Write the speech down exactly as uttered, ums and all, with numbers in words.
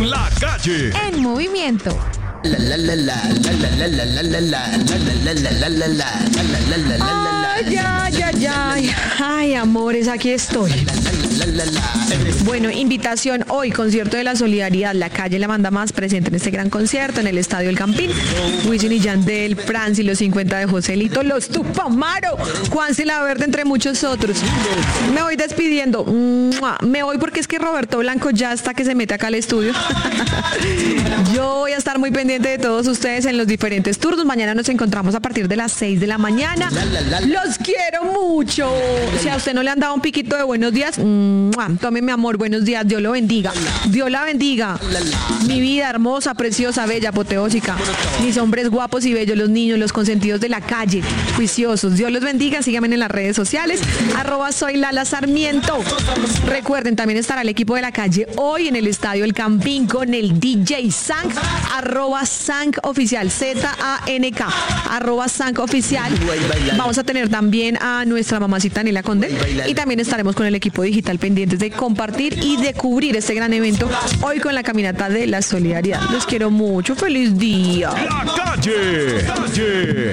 La Calle en movimiento. La la la la la la la la la la la la la la la. Ay, ay, ay, ay. Ay, amores, aquí estoy. Bueno, invitación hoy, concierto de la solidaridad. La Calle la manda más presente en este gran concierto en el Estadio El Campín. Wisin y Yandel, Franci, los cincuenta de Joselito, los Tupamaro, Juanse La Verde, entre muchos otros. Me voy despidiendo. Me voy porque es que Roberto Blanco ya está que se mete acá al estudio. Yo voy a estar muy pendiente de todos ustedes en los diferentes turnos. Mañana nos encontramos a partir de las seis de la mañana. Los quiero mucho. Si a usted no le han dado un piquito de buenos días, tome mi amor, buenos días, Dios lo bendiga. Dios la bendiga. Mi vida hermosa, preciosa, bella, apoteósica. Mis hombres guapos y bellos, los niños, los consentidos de la calle, juiciosos. Dios los bendiga. Síganme en las redes sociales. Arroba soy Lala Sarmiento. Recuerden, también estará el equipo de la calle hoy en el Estadio El Campín con el D J Zank. Arroba Zank Oficial. Z A N K. Arroba Zank Oficial. Vamos a tener también a nuestra mamacita Nela Conde. Y también estaremos con el equipo digital pendientes de compartir y de cubrir este gran evento hoy con la caminata de la solidaridad. Los quiero mucho. Feliz día. La Calle, calle.